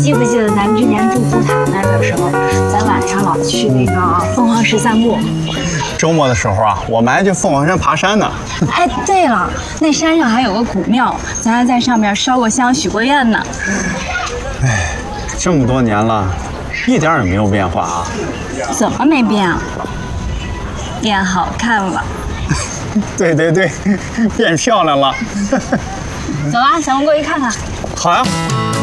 记不记得咱之前住福塔那儿的时候，咱晚上老去那个凤凰石散步？ 周末的时候啊，我们还去凤凰山爬山呢。 哎，对了，那山上还有个古庙，咱还在上面烧过香、许过愿呢。 哎，这么多年了，一点也没有变化啊。 怎么没变啊？变好看了。 对对对，变漂亮了。 走啊，咱们过去看看。 好呀。